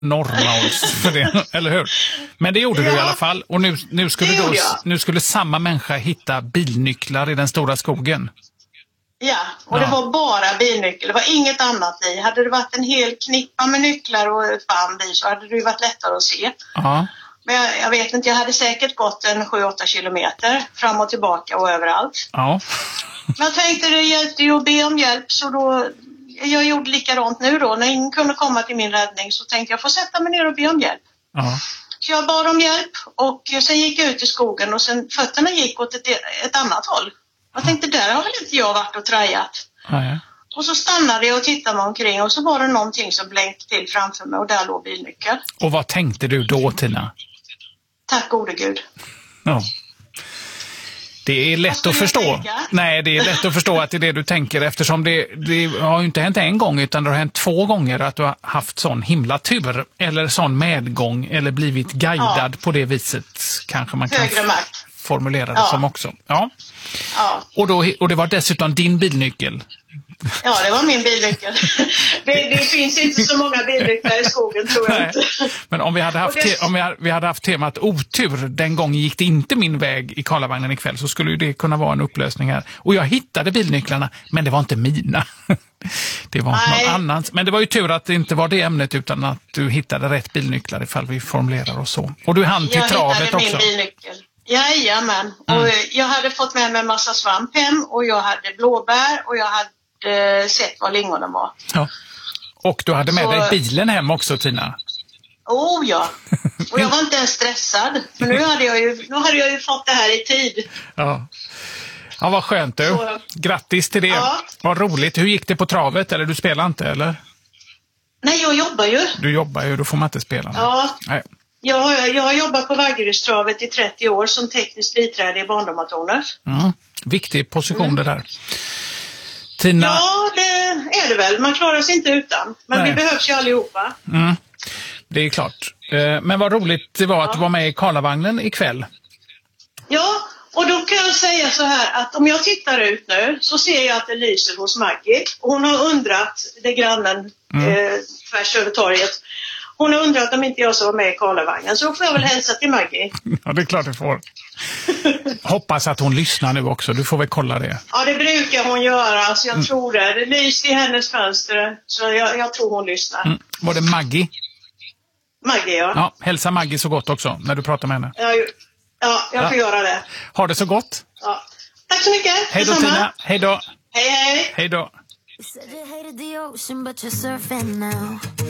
Norrmaus för det, eller hur? Men det gjorde du i alla fall. Och nu skulle samma människa hitta bilnycklar i den stora skogen. Ja, och det var bara bilnyckel. Det var inget annat i. Hade det varit en hel knippa med nycklar och ett band i så hade det ju varit lättare att se. Ja. Men jag vet inte, jag hade säkert gått en 7-8 kilometer fram och tillbaka och överallt. Ja. Men jag tänkte det hjälpte ju att be om hjälp, så då jag gjorde likadant nu då. När ingen kunde komma till min räddning så tänkte jag få sätta mig ner och be om hjälp. Ja. Så jag bad om hjälp och sen gick jag ut i skogen och sen fötterna gick åt ett annat håll. Jag tänkte, där har väl inte jag varit och trajat. Ja. Och så stannade jag och tittade mig omkring och så var det någonting som blänkte till framför mig och där låg bilnyckeln. Och vad tänkte du då, Tina? Tack gode Gud. Ja. Det är lätt att förstå. Nej, det är lätt att förstå att det är det du tänker, eftersom det har ju inte hänt en gång utan det har hänt 2 gånger att du har haft sån himla tur eller sån medgång eller blivit guidad på det viset, kanske man kan formulera det som också. Ja. Och det var dessutom din bilnyckel. Ja, det var min bilnyckel. Det finns inte så många bilnycklar i skogen, tror jag inte. Men om vi hade haft temat otur, den gången gick det inte min väg i Karlavagnen ikväll, så skulle ju det kunna vara en upplösning här. Och jag hittade bilnycklarna, men det var inte mina. Det var någon annans. Men det var ju tur att det inte var det ämnet, utan att du hittade rätt bilnycklar ifall vi formulerar oss så. Och du hann till travet också. Jag hittade min bilnyckel. Jajamän. Och jag hade fått med mig en massa svamp hem och jag hade blåbär och jag hade sett vad lingonen var. Ja. Och du hade med dig bilen hem också, Tina. Oh ja. Och jag var inte ens stressad. För nu hade jag ju fått det här i tid. Ja. Ja, vad skönt du. Grattis till det. Ja. Vad roligt. Hur gick det på travet? Eller du spelar inte, eller? Nej, jag jobbar ju. Du jobbar ju, då får man inte spela. Ja. Nej. Jag har jobbat på Vaggerydstravet i 30 år som tekniskt biträde i barndomatoner. Viktig position det där. Tina... Ja, det är det väl. Man klarar sig inte utan. Men vi behövs ju allihopa. Det är klart. Men vad roligt det var att du var med i Karlavagnen ikväll. Ja, och då kan jag säga så här att om jag tittar ut nu så ser jag att det lyser hos Maggie. Och hon har undrat, det är grannen tvärs över torget. Hon har undrat om inte jag ska vara med i Karlavagnen. Så då får jag väl hälsa till Maggie. Ja, det är klart du får. Hoppas att hon lyssnar nu också. Du får väl kolla det. Ja, det brukar hon göra. Så jag tror det. Det lyser i hennes fönster. Så jag tror hon lyssnar. Var det Maggie? Maggie, ja. Ja, hälsa Maggie så gott också när du pratar med henne. Ja, jag får göra det. Ha det så gott. Ja. Tack så mycket. Hej då, Tina. Hej då. Hej, hej. Hej då.